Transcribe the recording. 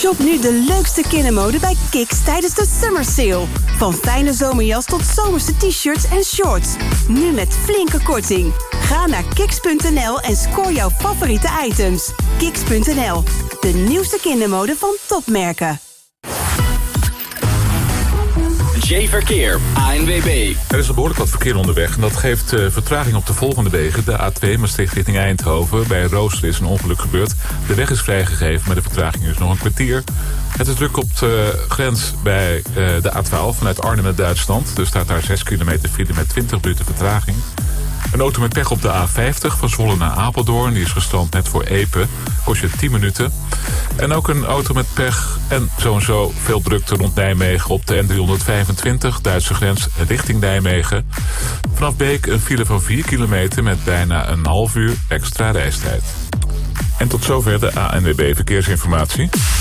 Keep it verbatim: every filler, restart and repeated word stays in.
Shop nu de leukste kindermode bij Kiks tijdens de Summer Sale. Van fijne zomerjas tot zomerse t-shirts en shorts. Nu met flinke korting. Ga naar kiks punt n l en scoor jouw favoriete items. kiks punt n l, de nieuwste kindermode van topmerken. J-Verkeer, A N W B. Er is al behoorlijk wat verkeer onderweg en dat geeft uh, vertraging op de volgende wegen. De A twee Maastricht richting Eindhoven. Bij Rooster is een ongeluk gebeurd. De weg is vrijgegeven, maar de vertraging is nog een kwartier. Het is druk op de grens bij uh, de A twaalf vanuit Arnhem naar Duitsland. Er staat daar zes kilometer file met twintig minuten vertraging. Een auto met pech op de A vijftig van Zwolle naar Apeldoorn. Die is gestrand net voor Epe. Kost je tien minuten. En ook een auto met pech en zo en zo veel drukte rond Nijmegen op de N driehonderdvijfentwintig, Duitse grens richting Nijmegen. Vanaf Beek een file van vier kilometer met bijna een half uur extra reistijd. En tot zover de A N W B Verkeersinformatie.